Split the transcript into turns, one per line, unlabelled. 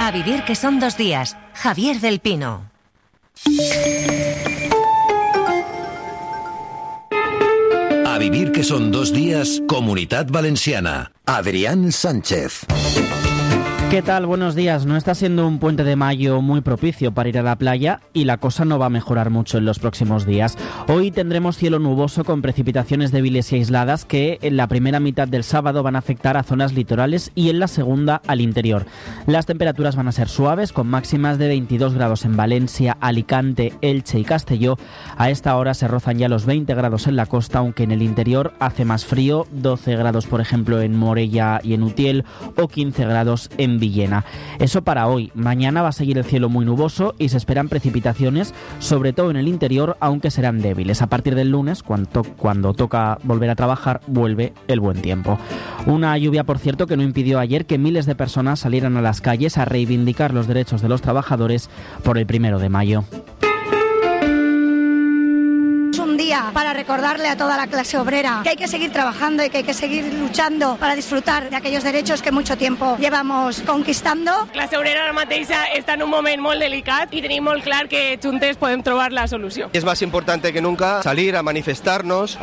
A vivir que son 2 días. Javier del Pino.
A vivir que son 2 días, Comunitat Valenciana. Adrián Sánchez.
¿Qué tal? Buenos días. No está siendo un puente de mayo muy propicio para ir a la playa y la cosa no va a mejorar mucho en los próximos días. Hoy tendremos cielo nuboso con precipitaciones débiles y aisladas que en la primera mitad del sábado van a afectar a zonas litorales y en la segunda al interior. Las temperaturas van a ser suaves con máximas de 22 grados en Valencia, Alicante, Elche y Castelló. A esta hora se rozan ya los 20 grados en la costa, aunque en el interior hace más frío, 12 grados por ejemplo en Morella y en Utiel o 15 grados en Villena. Eso para hoy. Mañana va a seguir el cielo muy nuboso y se esperan precipitaciones, sobre todo en el interior, aunque serán débiles. A partir del lunes, cuando toca volver a trabajar, vuelve el buen tiempo. Una lluvia, por cierto, que no impidió ayer que miles de personas salieran a las calles a reivindicar los derechos de los trabajadores por el 1 de mayo.
Para recordarle a toda la clase obrera que hay que seguir trabajando y que hay que seguir luchando para disfrutar de aquellos derechos que mucho tiempo llevamos conquistando.
La classe obrera ara mateixa està en un moment molt delicat i tenim molt clar que juntes podem trobar la solució.
Es más importante que nunca salir a manifestarnos,